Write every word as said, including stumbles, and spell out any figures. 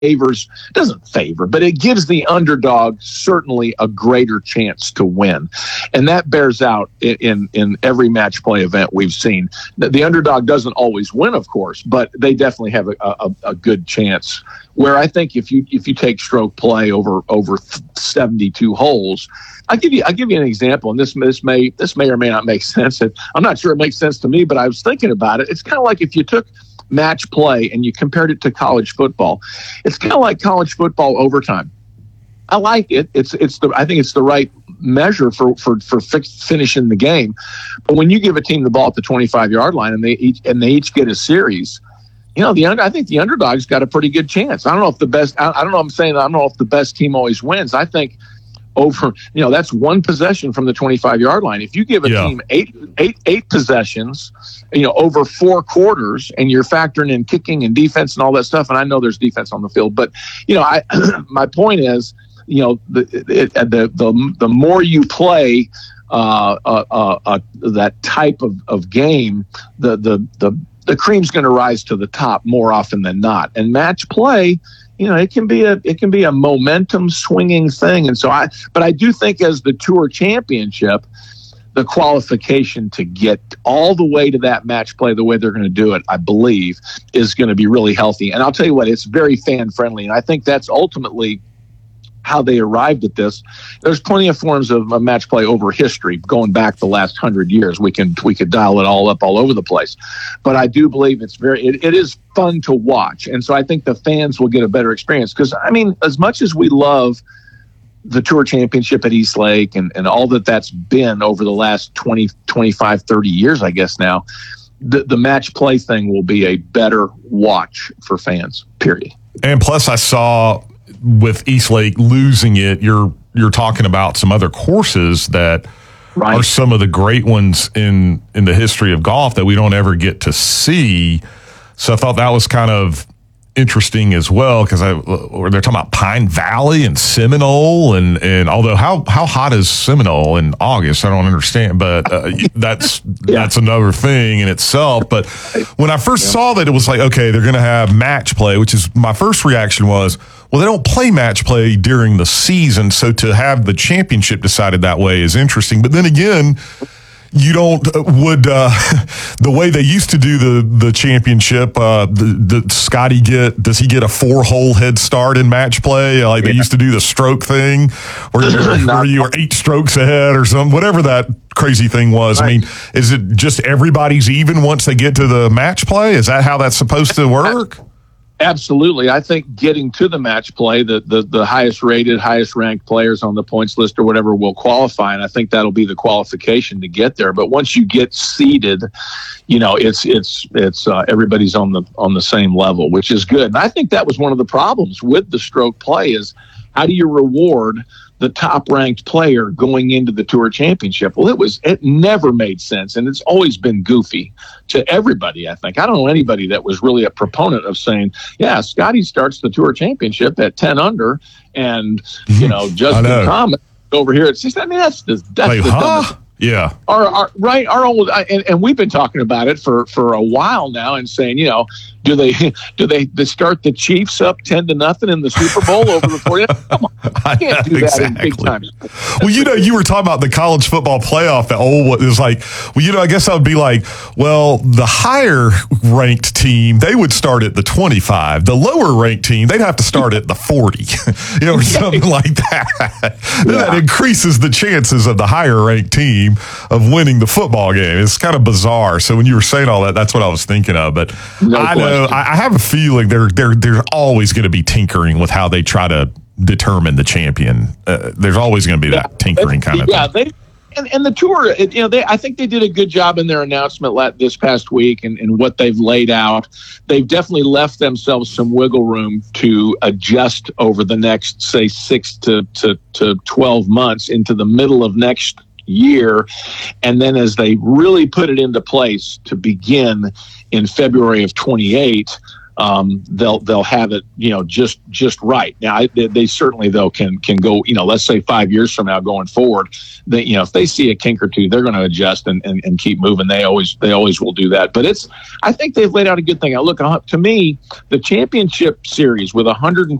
favors, doesn't favor, but it gives the underdog certainly a greater chance to win. And that bears out in, in, in every match play event we've seen. The, the underdog doesn't always win, of course, but they definitely have a, a, a good chance. Where I think if you if you take stroke play over over seventy-two holes, I'll give you I'll give you an example, and this this may this may or may not make sense. I'm not sure it makes sense to me, but I was thinking about it. It's kind of like if you took match play and you compared it to college football. It's kind of like college football overtime. I like it. It's it's the I think it's the right measure for for for fix, finishing the game. But when you give a team the ball at the twenty-five yard line and they each and they each get a series, you know, the under, I think the underdog's got a pretty good chance. I don't know if the best. I, I don't know. I'm saying I don't know if the best team always wins. I think over, you know, that's one possession from the twenty-five yard line. If you give a yeah. team eight, eight, eight possessions, you know, over four quarters, and you're factoring in kicking and defense and all that stuff, and I know there's defense on the field, but you know, I my point is, you know, the it, the the the more you play uh, uh, uh, uh, that type of, of game, the the the the cream's going to rise to the top more often than not. And match play, you know, it can be a it can be a momentum swinging thing. And so I, but I do think as the Tour Championship, the qualification to get all the way to that match play the way they're going to do it, I believe, is going to be really healthy. And I'll tell you what, it's very fan friendly, and I think that's ultimately how they arrived at this. There's plenty of forms of, of match play over history going back the last hundred years. We can we could dial it all up all over the place, but I do believe it's very it, it is fun to watch, and so I think the fans will get a better experience. Because I mean, as much as we love the Tour Championship at East Lake and, and all that that's been over the last twenty, twenty-five, thirty years, I guess now, the, the match play thing will be a better watch for fans, period. And plus I saw with East Lake losing it, you're you're talking about some other courses that right. are some of the great ones in in the history of golf that we don't ever get to see. So I thought that was kind of interesting as well, because I or they're talking about Pine Valley and Seminole, and and although how how hot is Seminole in August? I don't understand, but uh, that's yeah. that's another thing in itself. But when I first yeah. saw that, it was like, okay, they're going to have match play, which is my first reaction was, well, they don't play match play during the season, so to have the championship decided that way is interesting. But then again, you don't uh, would uh, the way they used to do the the championship. Uh, the, the Scotty get does he get a four hole head start in match play? Like they used to do the stroke thing, where, where you were eight strokes ahead or something. Whatever that crazy thing was. Right. I mean, is it just everybody's even once they get to the match play? Is that how that's supposed to work? Absolutely. I think getting to the match play, the, the, the highest rated, highest ranked players on the points list or whatever will qualify. And I think that'll be the qualification to get there. But once you get seeded, you know, it's, it's, it's, uh, everybody's on the, on the same level, which is good. And I think that was one of the problems with the stroke play is how do you reward the top ranked player going into the Tour Championship? Well, it was, it never made sense. And it's always been goofy to everybody. I think, I don't know anybody that was really a proponent of saying, yeah, Scotty starts the Tour Championship at ten under and, you know, Justin know. Thomas over here at six. I mean, that's the, that's like, the huh? dumbest. Yeah. Our, our right. Our old, and, and we've been talking about it for, for a while now and saying, you know, do they, do they, they start the Chiefs up ten to nothing in the Super Bowl over the forty? Come on. You can't do exactly. that in big time. Well, you know, you were talking about the college football playoff, that old, it was like, well, you know, I guess I would be like, well, the higher ranked team, they would start at the twenty-five. The lower ranked team, they'd have to start at the forty, you know, or something like that. Yeah. That increases the chances of the higher ranked team of winning the football game. It's kind of bizarre. So when you were saying all that, that's what I was thinking of. But no I question. know, I have a feeling they're, they're, they're always going to be tinkering with how they try to determine the champion. Uh, there's always going to be that tinkering kind of yeah, thing. They, and, and the Tour, it, you know, they, I think they did a good job in their announcement la- this past week and, and what they've laid out. They've definitely left themselves some wiggle room to adjust over the next, say, six to, to, to twelve months into the middle of next year. And then as they really put it into place to begin in February of twenty-eight, um, they'll they'll have it, you know, just just right. Now I, they, they certainly though can can go, you know, let's say five years from now going forward, that, you know, if they see a kink or two, they're going to adjust and, and, and keep moving. They always they always will do that. But it's I think they've laid out a good thing. Now, look, to me, the championship series with one hundred